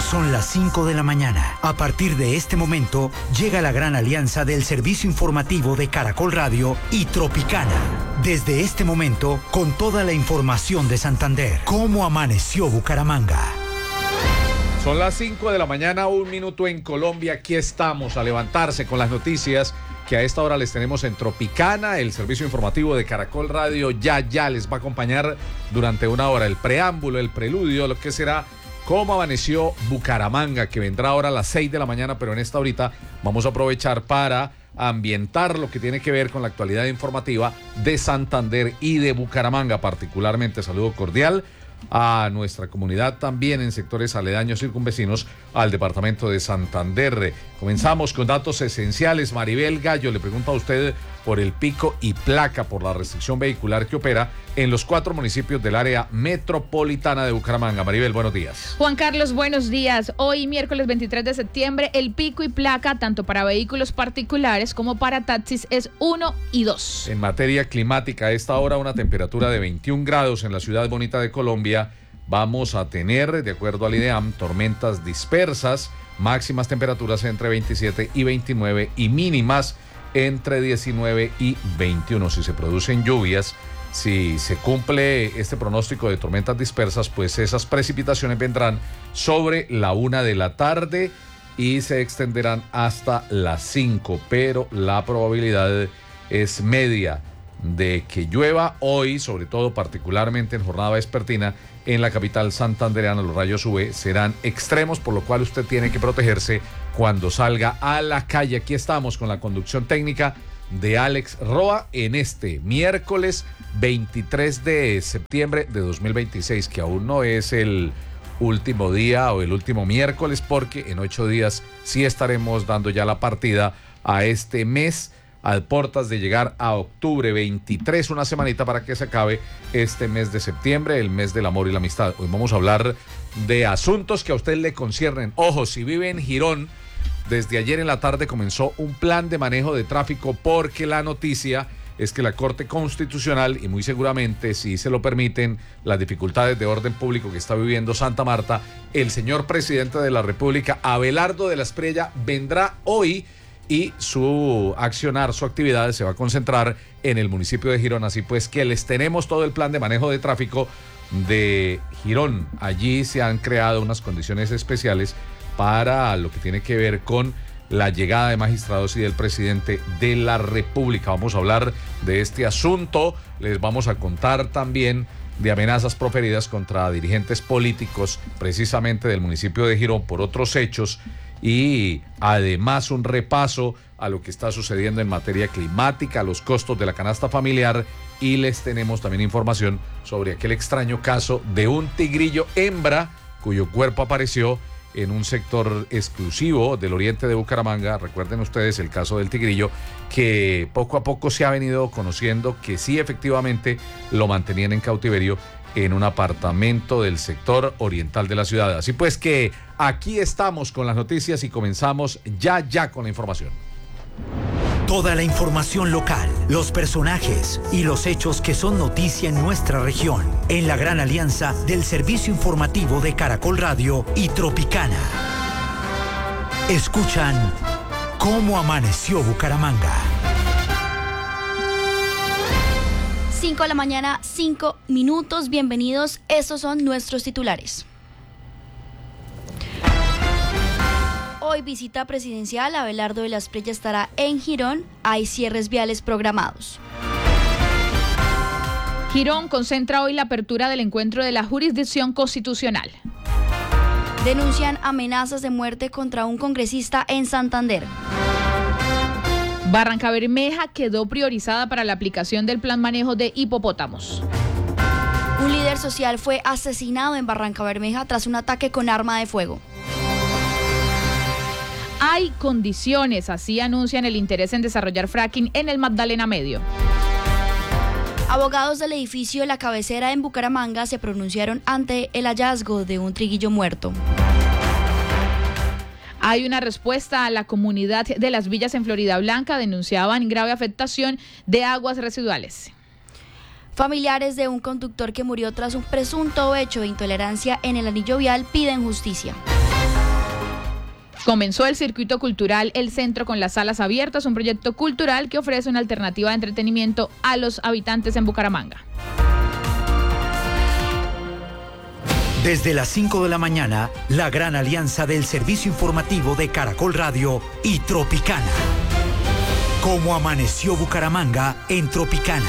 Son las 5 de la mañana. A partir de este momento, llega la gran alianza del servicio informativo de Caracol Radio y Tropicana. Desde este momento, con toda la información de Santander. ¿Cómo amaneció Bucaramanga? Son las 5 de la mañana, 1 minuto en Colombia. Aquí estamos a levantarse con las noticias que a esta hora les tenemos en Tropicana. El servicio informativo de Caracol Radio ya les va a acompañar durante una hora. El preámbulo, el preludio, lo que será cómo amaneció Bucaramanga, que vendrá ahora a las 6 de la mañana, pero en esta horita vamos a aprovechar para ambientar lo que tiene que ver con la actualidad informativa de Santander y de Bucaramanga particularmente. Saludo cordial a nuestra comunidad también en sectores aledaños circunvecinos al departamento de Santander. Comenzamos con datos esenciales. Maribel Gallo le pregunta a usted por el pico y placa por la restricción vehicular que opera en los 4 municipios del área metropolitana de Bucaramanga. Maribel, buenos días. Juan Carlos, buenos días. Hoy, miércoles 23 de septiembre, el pico y placa, tanto para vehículos particulares como para taxis, es 1 y 2. En materia climática, a esta hora una temperatura de 21 grados en la ciudad bonita de Colombia. Vamos a tener, de acuerdo al IDEAM, tormentas dispersas, máximas temperaturas entre 27 y 29 y mínimas entre 19 y 21. Si se producen lluvias, si se cumple este pronóstico de tormentas dispersas, pues esas precipitaciones vendrán sobre la 1 de la tarde y se extenderán hasta las 5, pero la probabilidad es media de que llueva hoy, sobre todo particularmente en jornada vespertina en la capital santandereana. Los rayos UV serán extremos, por lo cual usted tiene que protegerse cuando salga a la calle. Aquí estamos con la conducción técnica de Alex Roa en este miércoles 23 de septiembre de 2026, que aún no es el último día o el último miércoles, porque en 8 días sí estaremos dando ya la partida a este mes, a puertas de llegar a octubre 23, una semanita para que se acabe este mes de septiembre, el mes del amor y la amistad. Hoy vamos a hablar de asuntos que a usted le conciernen. Ojo, si vive en Girón, desde ayer en la tarde comenzó un plan de manejo de tráfico, porque la noticia es que la Corte Constitucional, y muy seguramente, si se lo permiten, las dificultades de orden público que está viviendo Santa Marta, el señor presidente de la República, Abelardo de la Espriella, vendrá hoy y su accionar, su actividad se va a concentrar en el municipio de Girón. Así pues que les tenemos todo el plan de manejo de tráfico de Girón. Allí se han creado unas condiciones especiales para lo que tiene que ver con la llegada de magistrados y del presidente de la República. Vamos a hablar de este asunto. Les vamos a contar también de amenazas proferidas contra dirigentes políticos precisamente del municipio de Girón por otros hechos, y además un repaso a lo que está sucediendo en materia climática, a los costos de la canasta familiar, y les tenemos también información sobre aquel extraño caso de un tigrillo hembra cuyo cuerpo apareció en un sector exclusivo del oriente de Bucaramanga. Recuerden ustedes el caso del tigrillo, que poco a poco se ha venido conociendo que sí, efectivamente lo mantenían en cautiverio en un apartamento del sector oriental de la ciudad. Así pues que aquí estamos con las noticias y comenzamos ya con la información. Toda la información local, los personajes y los hechos que son noticia en nuestra región, en la gran alianza del servicio informativo de Caracol Radio y Tropicana. Escuchan cómo amaneció Bucaramanga. 5 de la mañana, 5 minutos. Bienvenidos. Estos son nuestros titulares. Hoy visita presidencial. Abelardo de la Espriella estará en Girón. Hay cierres viales programados. Girón concentra hoy la apertura del encuentro de la jurisdicción constitucional. Denuncian amenazas de muerte contra un congresista en Santander. Barrancabermeja quedó priorizada para la aplicación del plan manejo de hipopótamos. Un líder social fue asesinado en Barrancabermeja tras un ataque con arma de fuego. Hay condiciones, así anuncian el interés en desarrollar fracking en el Magdalena Medio. Abogados del edificio La Cabecera en Bucaramanga se pronunciaron ante el hallazgo de un triguillo muerto. Hay una respuesta a la comunidad de Las Villas en Florida Blanca. Denunciaban grave afectación de aguas residuales. Familiares de un conductor que murió tras un presunto hecho de intolerancia en el anillo vial piden justicia. Comenzó el circuito cultural El Centro con las salas abiertas, un proyecto cultural que ofrece una alternativa de entretenimiento a los habitantes en Bucaramanga. Desde las 5 de la mañana, la gran alianza del servicio informativo de Caracol Radio y Tropicana. Cómo amaneció Bucaramanga en Tropicana.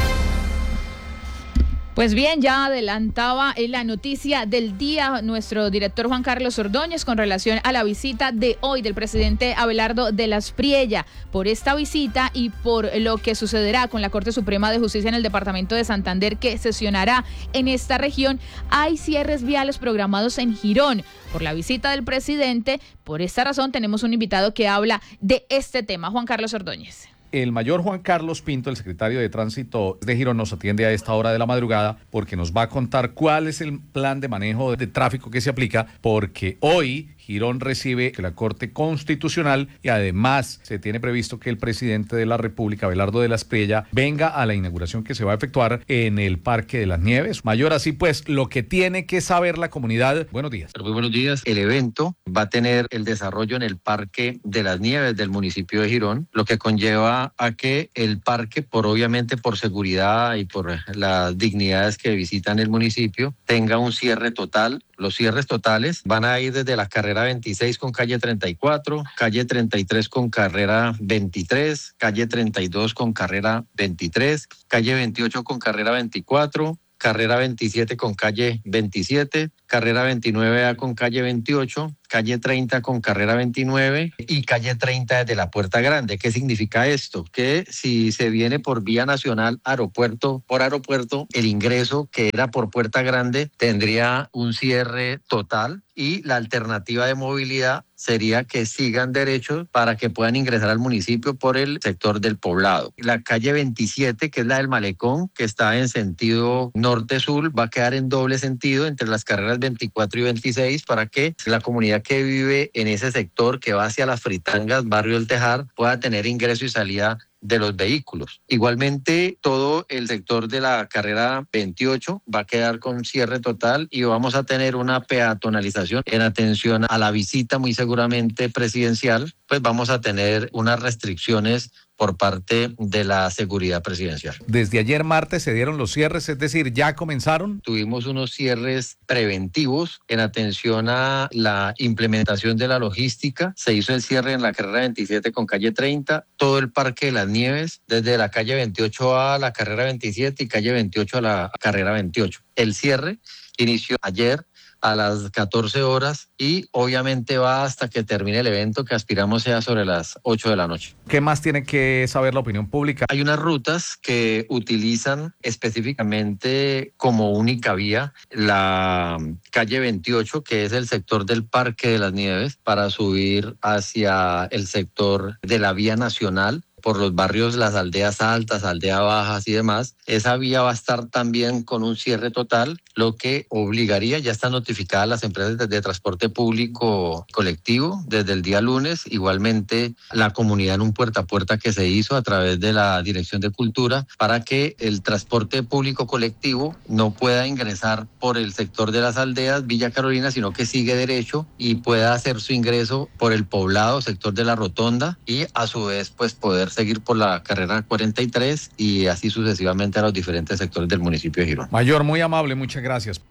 Pues bien, ya adelantaba la noticia del día nuestro director Juan Carlos Ordóñez con relación a la visita de hoy del presidente Abelardo de las Priella. Por esta visita y por lo que sucederá con la Corte Suprema de Justicia en el departamento de Santander, que sesionará en esta región, hay cierres viales programados en Girón. Por la visita del presidente, por esta razón tenemos un invitado que habla de este tema, Juan Carlos Ordóñez. El mayor Juan Carlos Pinto, el secretario de Tránsito de Girón, nos atiende a esta hora de la madrugada porque nos va a contar cuál es el plan de manejo de tráfico que se aplica, porque hoy Girón recibe la Corte Constitucional y además se tiene previsto que el presidente de la República, Abelardo de las Priella, venga a la inauguración que se va a efectuar en el Parque de las Nieves. Mayor, así pues, lo que tiene que saber la comunidad. Buenos días. Muy buenos días. El evento va a tener el desarrollo en el Parque de las Nieves del municipio de Girón, lo que conlleva a que el parque, obviamente por seguridad y por las dignidades que visitan el municipio, tenga un cierre total. Los cierres totales van a ir desde la carrera 26 con calle 34, calle 33 con carrera 23, calle 32 con carrera 23, calle 28 con carrera 24, carrera 27 con calle 27, carrera 29A con calle 28, calle 30 con carrera 29 y calle 30 desde la Puerta Grande. ¿Qué significa esto? Que si se viene por vía nacional, aeropuerto por aeropuerto, el ingreso que era por Puerta Grande tendría un cierre total y la alternativa de movilidad sería que sigan derecho para que puedan ingresar al municipio por el sector del Poblado. La calle 27, que es la del Malecón, que está en sentido norte-sur, va a quedar en doble sentido entre las carreras 24 y 26 para que la comunidad que vive en ese sector que va hacia las Fritangas, barrio El Tejar, pueda tener ingreso y salida de los vehículos. Igualmente, todo el sector de la carrera 28 va a quedar con cierre total y vamos a tener una peatonalización en atención a la visita muy seguramente presidencial, pues vamos a tener unas restricciones por parte de la seguridad presidencial. Desde ayer martes se dieron los cierres, es decir, ¿ya comenzaron? Tuvimos unos cierres preventivos en atención a la implementación de la logística. Se hizo el cierre en la carrera 27 con calle 30, todo el Parque de las Nieves, desde la calle 28 a la carrera 27 y calle 28 a la carrera 28. El cierre inició ayer a las 14 horas y obviamente va hasta que termine el evento, que aspiramos sea sobre las 8 de la noche. ¿Qué más tiene que saber la opinión pública? Hay unas rutas que utilizan específicamente como única vía la calle 28, que es el sector del Parque de las Nieves, para subir hacia el sector de la vía nacional por los barrios, las aldeas altas, aldeas bajas y demás. Esa vía va a estar también con un cierre total, lo que obligaría, ya están notificadas las empresas de transporte público colectivo desde el día lunes, igualmente la comunidad en un puerta a puerta que se hizo a través de la Dirección de Cultura para que el transporte público colectivo no pueda ingresar por el sector de las aldeas Villa Carolina, sino que sigue derecho y pueda hacer su ingreso por el Poblado, sector de la Rotonda, y a su vez pues poder seguir por la carrera 43 y así sucesivamente a los diferentes sectores del municipio de Girón. Mayor, muy amable, muchas gracias.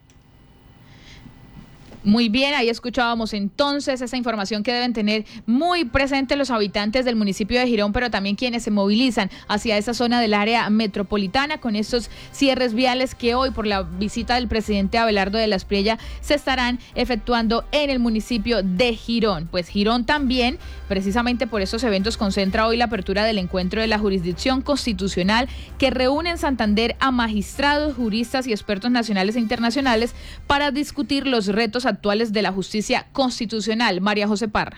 Muy bien, ahí escuchábamos entonces esa información que deben tener muy presente los habitantes del municipio de Girón, pero también quienes se movilizan hacia esa zona del área metropolitana con estos cierres viales que hoy por la visita del presidente Abelardo de las Priella se estarán efectuando en el municipio de Girón. Pues Girón también, precisamente por estos eventos, concentra hoy la apertura del encuentro de la jurisdicción constitucional que reúne en Santander a magistrados, juristas y expertos nacionales e internacionales para discutir los retos actuales de la justicia constitucional. María José Parra.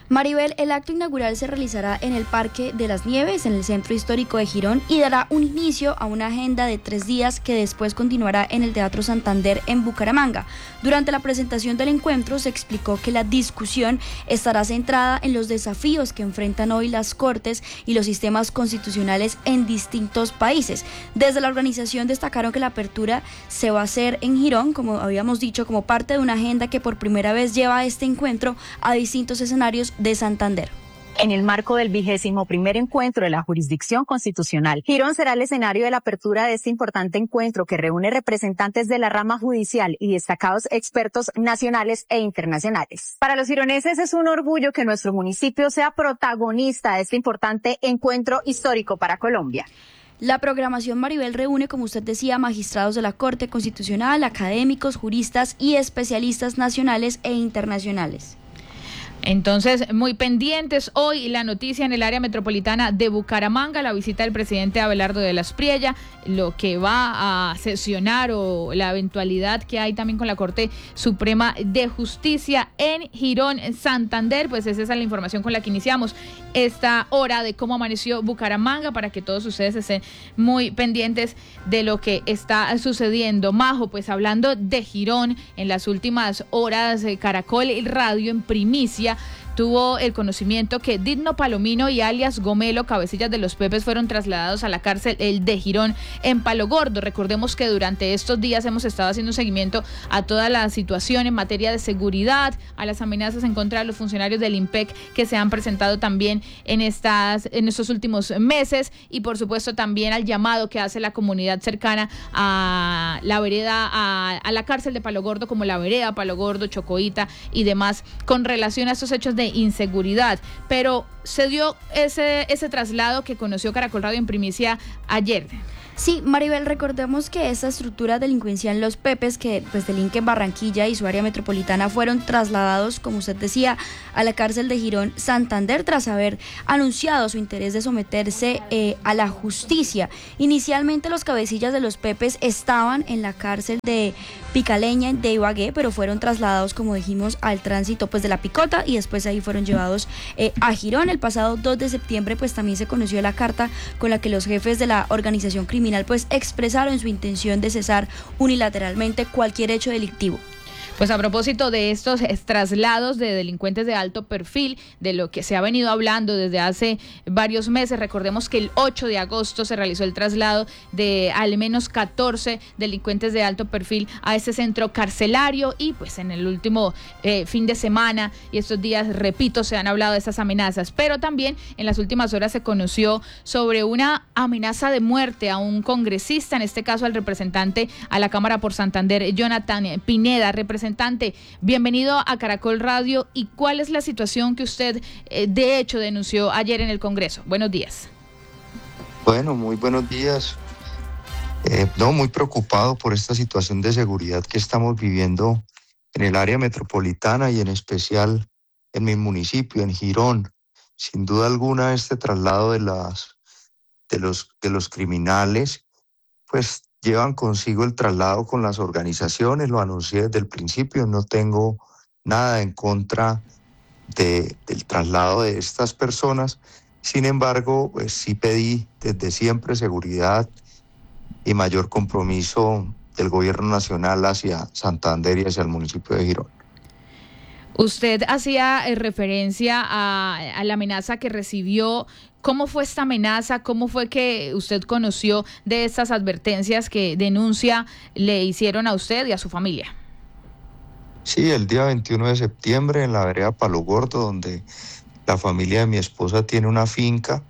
Maribel, el acto inaugural se realizará en el Parque de las Nieves, en el Centro Histórico de Girón, y dará un inicio a una agenda de 3 días que después continuará en el Teatro Santander en Bucaramanga. Durante la presentación del encuentro se explicó que la discusión estará centrada en los desafíos que enfrentan hoy las Cortes y los sistemas constitucionales en distintos países. Desde la organización destacaron que la apertura se va a hacer en Girón, como habíamos dicho, como parte de una agenda que por primera vez lleva este encuentro a distintos escenarios de Santander. En el marco del 21º encuentro de la jurisdicción constitucional, Girón será el escenario de la apertura de este importante encuentro que reúne representantes de la rama judicial y destacados expertos nacionales e internacionales. Para los gironeses es un orgullo que nuestro municipio sea protagonista de este importante encuentro histórico para Colombia. La programación, Maribel, reúne, como usted decía, magistrados de la Corte Constitucional, académicos, juristas y especialistas nacionales e internacionales. Entonces, muy pendientes hoy la noticia en el área metropolitana de Bucaramanga, la visita del presidente Abelardo de la Espriella, lo que va a sesionar o la eventualidad que hay también con la Corte Suprema de Justicia en Girón, Santander. Pues esa es la información con la que iniciamos esta hora de cómo amaneció Bucaramanga, para que todos ustedes estén muy pendientes de lo que está sucediendo. Majo, pues hablando de Girón, en las últimas horas Caracol Radio en primicia tuvo el conocimiento que Digno Palomino y alias Gomelo, cabecillas de los Pepes, fueron trasladados a la cárcel de Girón en Palo Gordo. Recordemos que durante estos días hemos estado haciendo seguimiento a toda la situación en materia de seguridad, a las amenazas en contra de los funcionarios del IMPEC que se han presentado también en estos últimos meses, y por supuesto también al llamado que hace la comunidad cercana a la vereda, a la cárcel de Palo Gordo, como la vereda Palo Gordo, Chocoita y demás, con relación a estos hechos de inseguridad. Pero se dio ese traslado que conoció Caracol Radio en primicia ayer. Sí, Maribel, recordemos que esta estructura delincuencial Los Pepes, que pues delinque en Barranquilla y su área metropolitana, fueron trasladados, como usted decía, a la cárcel de Girón, Santander, tras haber anunciado su interés de someterse a la justicia. Inicialmente los cabecillas de Los Pepes estaban en la cárcel de Picaleña de Ibagué, pero fueron trasladados, como dijimos, al tránsito pues de La Picota, y después ahí fueron llevados a Girón. El pasado 2 de septiembre pues también se conoció la carta con la que los jefes de la organización criminal pues expresaron su intención de cesar unilateralmente cualquier hecho delictivo. Pues a propósito de estos traslados de delincuentes de alto perfil, de lo que se ha venido hablando desde hace varios meses, recordemos que el 8 de agosto se realizó el traslado de al menos 14 delincuentes de alto perfil a este centro carcelario, y pues en el último fin de semana y estos días, repito, se han hablado de estas amenazas, pero también en las últimas horas se conoció sobre una amenaza de muerte a un congresista, en este caso al representante a la Cámara por Santander, Jonathan Pineda. Representante, bienvenido a Caracol Radio. ¿Y cuál es la situación que usted de hecho denunció ayer en el Congreso? Buenos días. Bueno, muy buenos días. Muy preocupado por esta situación de seguridad que estamos viviendo en el área metropolitana y en especial en mi municipio, en Girón. Sin duda alguna, este traslado de los criminales, pues llevan consigo el traslado con las organizaciones. Lo anuncié desde el principio, no tengo nada en contra del traslado de estas personas. Sin embargo, pues sí pedí desde siempre seguridad y mayor compromiso del gobierno nacional hacia Santander y hacia el municipio de Girón. Usted hacía referencia a la amenaza que recibió. ¿Cómo fue esta amenaza? ¿Cómo fue que usted conoció de estas advertencias que denuncia le hicieron a usted y a su familia? Sí, el día 21 de septiembre en la vereda Palo Gordo, donde la familia de mi esposa tiene una finca,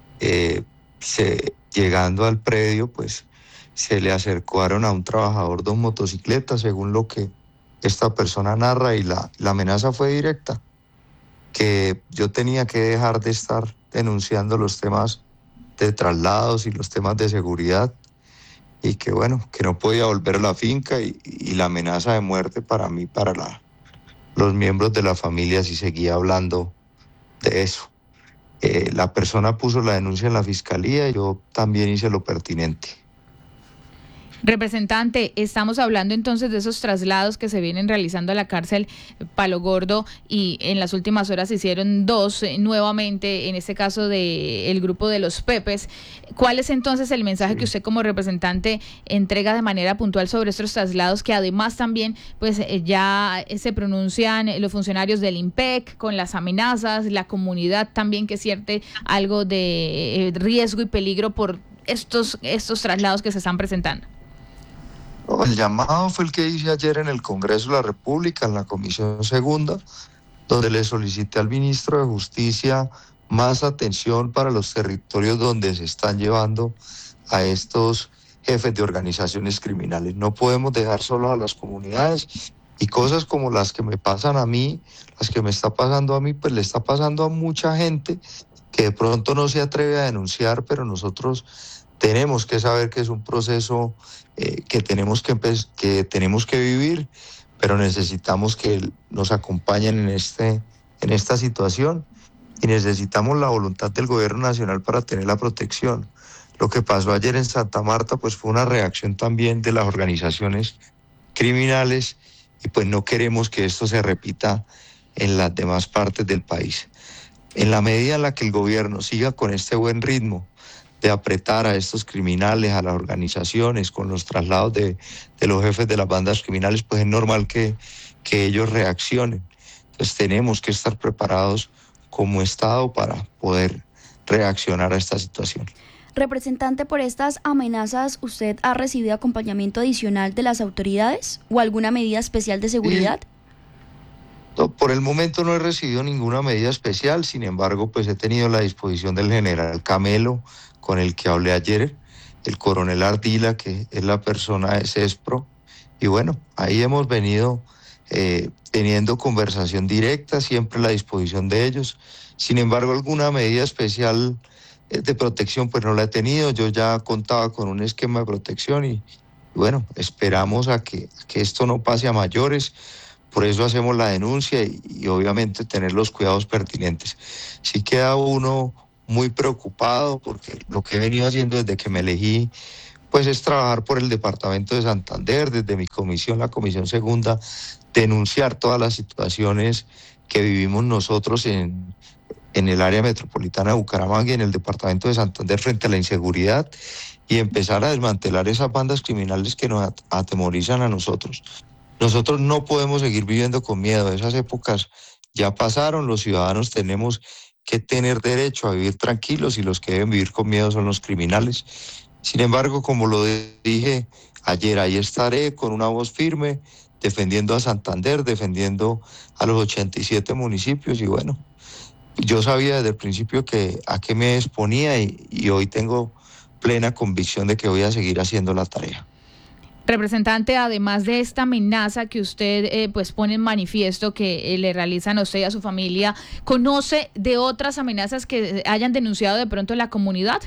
llegando al predio, pues se le acercaron a un trabajador 2 motocicletas, según lo que esta persona narra, y la amenaza fue directa, que yo tenía que dejar de estar denunciando los temas de traslados y los temas de seguridad, y que bueno, que no podía volver a la finca, y la amenaza de muerte para mí, para los miembros de la familia, si seguía hablando de eso. La persona puso la denuncia en la fiscalía y yo también hice lo pertinente. Representante, estamos hablando entonces de esos traslados que se vienen realizando a la cárcel Palo Gordo y en las últimas horas se hicieron 2 nuevamente, en este caso del grupo de los Pepes. ¿Cuál es entonces el mensaje que usted como representante entrega de manera puntual sobre estos traslados que además también pues ya se pronuncian los funcionarios del IMPEC con las amenazas, la comunidad también que siente algo de riesgo y peligro por estos traslados que se están presentando? El llamado fue el que hice ayer en el Congreso de la República, en la Comisión Segunda, donde le solicité al ministro de Justicia más atención para los territorios donde se están llevando a estos jefes de organizaciones criminales. No podemos dejar solo a las comunidades, y cosas como las que me pasan a mí, las que me está pasando a mí, pues le está pasando a mucha gente que de pronto no se atreve a denunciar, pero nosotros tenemos que saber que es un proceso que tenemos que vivir, pero necesitamos que nos acompañen en esta situación, y necesitamos la voluntad del gobierno nacional para tener la protección. Lo que pasó ayer en Santa Marta pues fue una reacción también de las organizaciones criminales, y pues no queremos que esto se repita en las demás partes del país. En la medida en la que el gobierno siga con este buen ritmo de apretar a estos criminales, a las organizaciones, con los traslados de los jefes de las bandas criminales, pues es normal que ellos reaccionen. Entonces tenemos que estar preparados como Estado para poder reaccionar a esta situación. Representante, por estas amenazas, ¿usted ha recibido acompañamiento adicional de las autoridades o alguna medida especial de seguridad? No, por el momento no he recibido ninguna medida especial, sin embargo, pues he tenido la disposición del general Camelo, con el que hablé ayer, el coronel Ardila, que es la persona de CESPRO, y bueno, ahí hemos venido teniendo conversación directa, siempre a la disposición de ellos. Sin embargo, alguna medida especial de protección pues no la he tenido. Yo ya contaba con un esquema de protección y bueno, esperamos a que esto no pase a mayores. Por eso hacemos la denuncia y obviamente tener los cuidados pertinentes. Sí queda uno muy preocupado porque lo que he venido haciendo desde que me elegí pues es trabajar por el departamento de Santander, desde mi comisión, la Comisión Segunda, denunciar todas las situaciones que vivimos nosotros en el área metropolitana de Bucaramanga y en el departamento de Santander frente a la inseguridad, y empezar a desmantelar esas bandas criminales que nos atemorizan a nosotros. Nosotros no podemos seguir viviendo con miedo, esas épocas ya pasaron, los ciudadanos tenemos que tener derecho a vivir tranquilos y los que deben vivir con miedo son los criminales. Sin embargo, como lo dije ayer, ahí estaré con una voz firme, defendiendo a Santander, defendiendo a los 87 municipios, y bueno, yo sabía desde el principio a qué me exponía y hoy tengo plena convicción de que voy a seguir haciendo la tarea. Representante, además de esta amenaza que usted pues pone en manifiesto que le realizan a usted y a su familia, ¿conoce de otras amenazas que hayan denunciado de pronto la comunidad?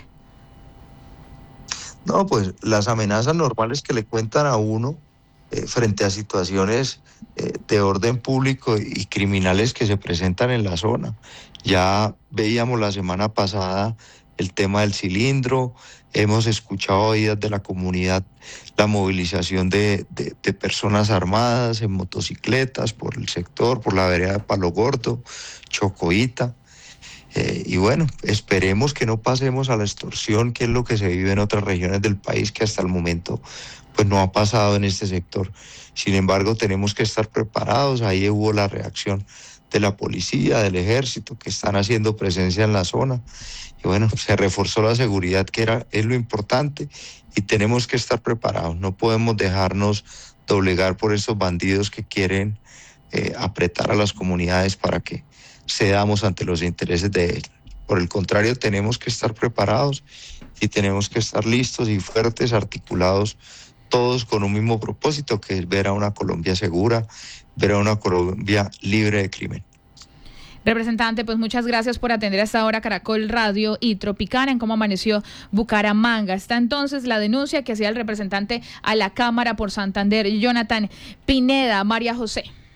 No, pues las amenazas normales que le cuentan a uno frente a situaciones de orden público y criminales que se presentan en la zona. Ya veíamos la semana pasada el tema del cilindro, hemos escuchado oídas de la comunidad la movilización de personas armadas en motocicletas por el sector, por la vereda de Palo Gordo, Chocoita. Y bueno, esperemos que no pasemos a la extorsión, que es lo que se vive en otras regiones del país, que hasta el momento pues no ha pasado en este sector. Sin embargo, tenemos que estar preparados. Ahí hubo la reacción de la policía, del ejército, que están haciendo presencia en la zona. Y bueno, se reforzó la seguridad, que es lo importante, y tenemos que estar preparados. No podemos dejarnos doblegar por estos bandidos que quieren apretar a las comunidades para que cedamos ante los intereses de él. Por el contrario, tenemos que estar preparados y tenemos que estar listos y fuertes, articulados, todos con un mismo propósito, que es ver a una Colombia segura, ver a una Colombia libre de crimen. Representante, pues muchas gracias por atender a esta hora Caracol Radio y Tropicana en Cómo Amaneció Bucaramanga. Está entonces la denuncia que hacía el representante a la Cámara por Santander, Jonathan Pineda. María José.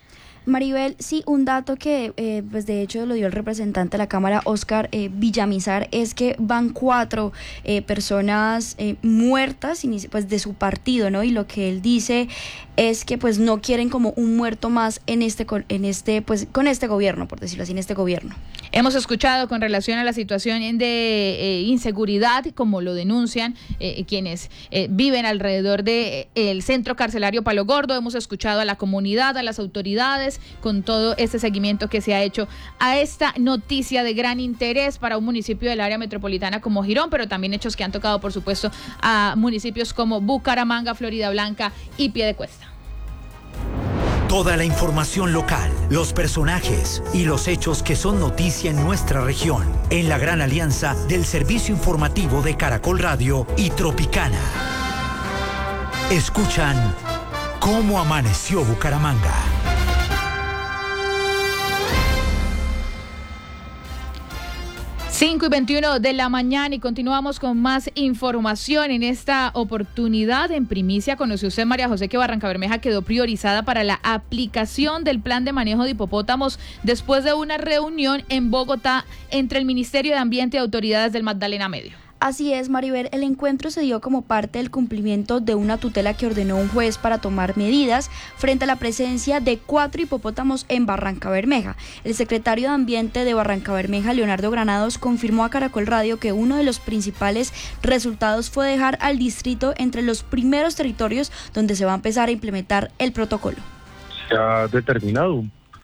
Maribel, sí, un dato que pues de hecho lo dio el representante de la Cámara, Óscar Villamizar, es que van 4 personas muertas pues de su partido, ¿no? Y lo que él dice es que pues no quieren como un muerto más con este gobierno, por decirlo así, en este gobierno. Hemos escuchado con relación a la situación de inseguridad, como lo denuncian quienes viven alrededor del centro carcelario Palo Gordo. Hemos escuchado a la comunidad, a las autoridades, con todo este seguimiento que se ha hecho a esta noticia de gran interés para un municipio del área metropolitana como Girón, pero también hechos que han tocado, por supuesto, a municipios como Bucaramanga, Floridablanca y Piedecuesta. Toda la información local, los personajes y los hechos que son noticia en nuestra región, en la gran alianza del servicio informativo de Caracol Radio y Tropicana. Escuchan Cómo amaneció Bucaramanga. 5:21 de la mañana y continuamos con más información. En esta oportunidad, en primicia, conoció usted, María José, que Barrancabermeja quedó priorizada para la aplicación del plan de manejo de hipopótamos después de una reunión en Bogotá entre el Ministerio de Ambiente y autoridades del Magdalena Medio. Así es, Maribel, el encuentro se dio como parte del cumplimiento de una tutela que ordenó un juez para tomar medidas frente a la presencia de 4 hipopótamos en Barrancabermeja. El secretario de Ambiente de Barrancabermeja, Leonardo Granados, confirmó a Caracol Radio que uno de los principales resultados fue dejar al distrito entre los primeros territorios donde se va a empezar a implementar el protocolo. Se ha determinado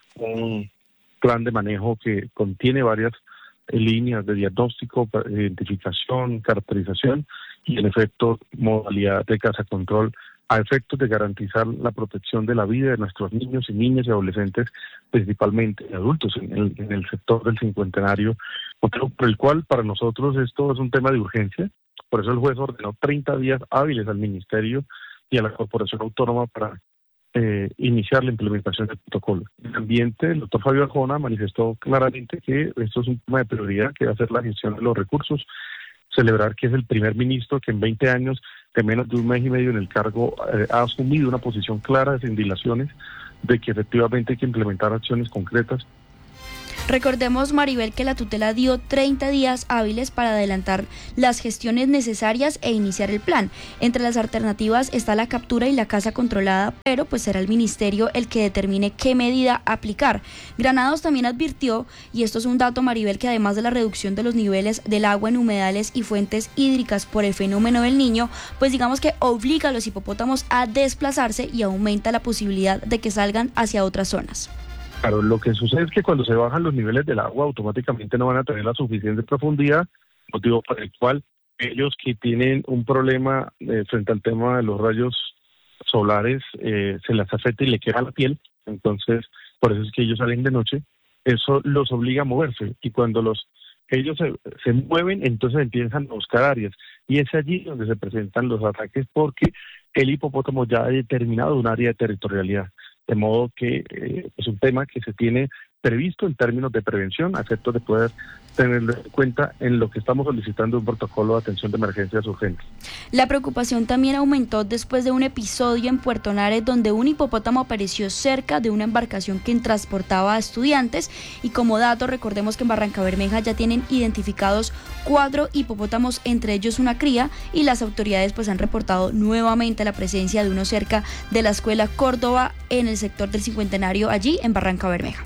un plan de manejo que contiene varias líneas de diagnóstico, identificación, caracterización y en efecto modalidad de casa control a efectos de garantizar la protección de la vida de nuestros niños y niñas y adolescentes, principalmente adultos en el sector del cincuentenario, motivo por el cual para nosotros esto es un tema de urgencia. Por eso el juez ordenó 30 días hábiles al Ministerio y a la Corporación Autónoma para iniciar la implementación del protocolo. En ambiente, el doctor Fabio Arjona manifestó claramente que esto es un tema de prioridad, que va a ser la gestión de los recursos, celebrar que es el primer ministro que en 20 años, de menos de un mes y medio en el cargo, ha asumido una posición clara, sin dilaciones, de que efectivamente hay que implementar acciones concretas. Recordemos, Maribel, que la tutela dio 30 días hábiles para adelantar las gestiones necesarias e iniciar el plan. Entre las alternativas está la captura y la caza controlada, pero pues será el ministerio el que determine qué medida aplicar. Granados también advirtió, y esto es un dato, Maribel, que además de la reducción de los niveles del agua en humedales y fuentes hídricas por el fenómeno del Niño, pues digamos que obliga a los hipopótamos a desplazarse y aumenta la posibilidad de que salgan hacia otras zonas. Claro, lo que sucede es que cuando se bajan los niveles del agua, automáticamente no van a tener la suficiente profundidad, motivo por el cual ellos que tienen un problema frente al tema de los rayos solares, se les afecta y le quema la piel, entonces por eso es que ellos salen de noche, eso los obliga a moverse, y cuando ellos se mueven, entonces empiezan a buscar áreas, y es allí donde se presentan los ataques, porque el hipopótamo ya ha determinado un área de territorialidad. De modo que es un tema que se tiene previsto en términos de prevención, a efectos de poder tenerlo en cuenta en lo que estamos solicitando un protocolo de atención de emergencias urgentes. La preocupación también aumentó después de un episodio en Puerto Nares donde un hipopótamo apareció cerca de una embarcación que transportaba a estudiantes, y como dato recordemos que en Barrancabermeja ya tienen identificados 4 hipopótamos, entre ellos una cría, y las autoridades pues han reportado nuevamente la presencia de uno cerca de la escuela Córdoba en el sector del Cincuentenario, allí en Barrancabermeja.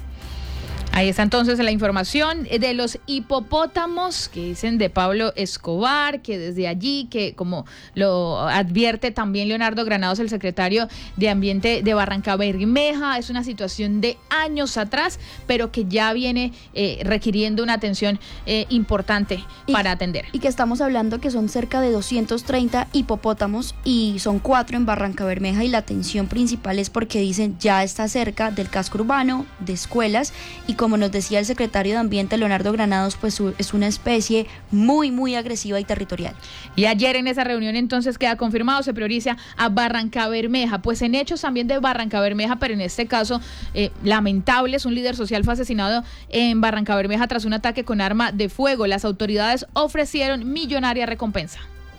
Ahí está entonces la información de los hipopótamos que dicen de Pablo Escobar, que desde allí, que como lo advierte también Leonardo Granados, el secretario de Ambiente de Barrancabermeja, es una situación de años atrás, pero que ya viene requiriendo una atención importante para atender. Y que estamos hablando que son cerca de 230 hipopótamos y son 4 en Barrancabermeja, y la atención principal es porque dicen ya está cerca del casco urbano, de escuelas, y como nos decía el secretario de Ambiente, Leonardo Granados, pues es una especie muy, muy agresiva y territorial. Y ayer en esa reunión entonces queda confirmado, se prioriza a Barrancabermeja, pues en hechos también de Barrancabermeja, pero en este caso lamentables, un líder social fue asesinado en Barrancabermeja tras un ataque con arma de fuego. Las autoridades ofrecieron millonaria recompensa.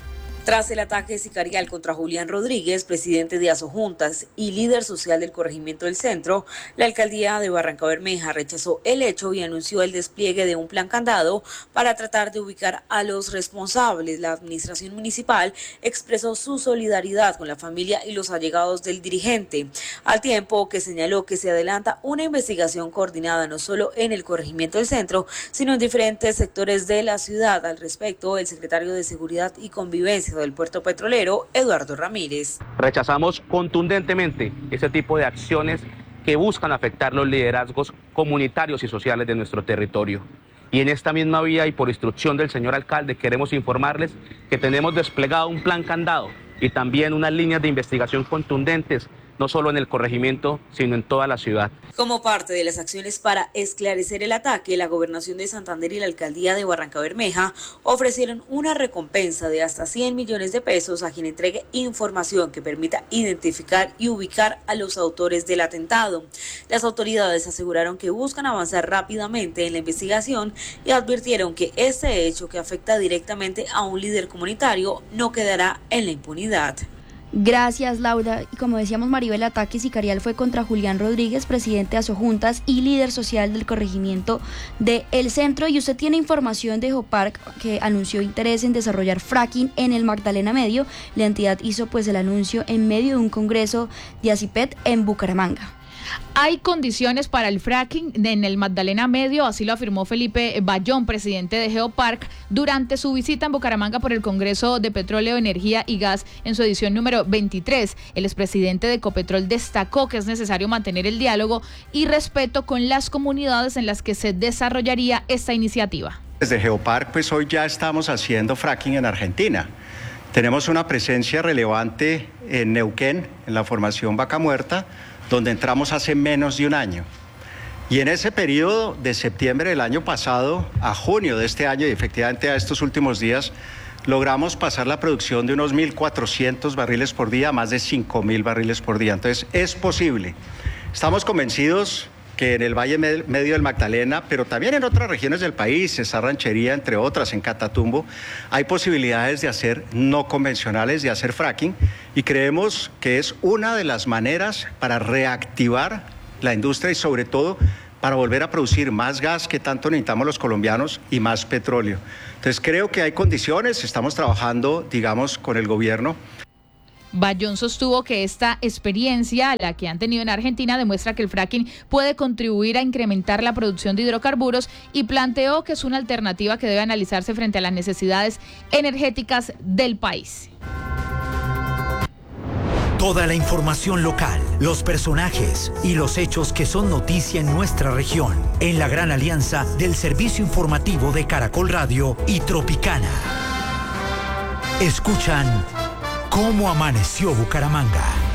Tras el ataque sicarial contra Julián Rodríguez, presidente de Asojuntas y líder social del corregimiento del Centro, la alcaldía de Barrancabermeja rechazó el hecho y anunció el despliegue de un plan candado para tratar de ubicar a los responsables. La administración municipal expresó su solidaridad con la familia y los allegados del dirigente, al tiempo que señaló que se adelanta una investigación coordinada no solo en el corregimiento del Centro, sino en diferentes sectores de la ciudad. Al respecto, el secretario de Seguridad y Convivencia del Puerto Petrolero, Eduardo Ramírez. Rechazamos contundentemente ese tipo de acciones que buscan afectar los liderazgos comunitarios y sociales de nuestro territorio. Y en esta misma vía y por instrucción del señor alcalde queremos informarles que tenemos desplegado un plan candado y también unas líneas de investigación contundentes, no solo en el corregimiento, sino en toda la ciudad. Como parte de las acciones para esclarecer el ataque, la Gobernación de Santander y la Alcaldía de Barrancabermeja ofrecieron una recompensa de hasta 100 millones de pesos a quien entregue información que permita identificar y ubicar a los autores del atentado. Las autoridades aseguraron que buscan avanzar rápidamente en la investigación y advirtieron que este hecho, que afecta directamente a un líder comunitario, no quedará en la impunidad. Gracias, Laura. Y como decíamos, Maribel, el ataque sicarial fue contra Julián Rodríguez, presidente de Asojuntas y líder social del corregimiento de El Centro. Y usted tiene información de Geopark, que anunció interés en desarrollar fracking en el Magdalena Medio. La entidad hizo pues el anuncio en medio de un congreso de ACIPET en Bucaramanga. Hay condiciones para el fracking en el Magdalena Medio, así lo afirmó Felipe Bayón, presidente de Geopark, durante su visita en Bucaramanga por el Congreso de Petróleo, Energía y Gas en su edición número 23. El expresidente de Ecopetrol destacó que es necesario mantener el diálogo y respeto con las comunidades en las que se desarrollaría esta iniciativa. Desde Geopark, pues hoy ya estamos haciendo fracking en Argentina. Tenemos una presencia relevante en Neuquén, en la formación Vaca Muerta, donde entramos hace menos de un año. Y en ese periodo de septiembre del año pasado a junio de este año, y efectivamente a estos últimos días, logramos pasar la producción de unos 1.400 barriles por día a más de 5.000 barriles por día. Entonces, es posible. Estamos convencidos que en el Valle Medio del Magdalena, pero también en otras regiones del país, esa Ranchería, entre otras, en Catatumbo, hay posibilidades de hacer no convencionales, de hacer fracking, y creemos que es una de las maneras para reactivar la industria y sobre todo para volver a producir más gas que tanto necesitamos los colombianos y más petróleo. Entonces creo que hay condiciones, estamos trabajando, digamos, con el gobierno. Bayón sostuvo que esta experiencia, la que han tenido en Argentina, demuestra que el fracking puede contribuir a incrementar la producción de hidrocarburos y planteó que es una alternativa que debe analizarse frente a las necesidades energéticas del país. Toda la información local, los personajes y los hechos que son noticia en nuestra región, en la gran alianza del servicio informativo de Caracol Radio y Tropicana. Escuchan ¿Cómo amaneció Bucaramanga?